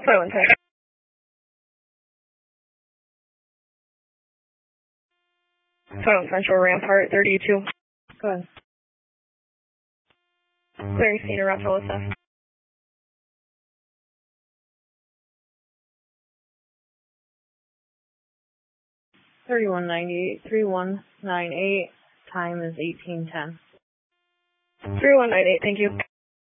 2110. Central Rampart 32. Go ahead. Clearing scene around Melissa. (3198) time is 1810. 3198, thank you.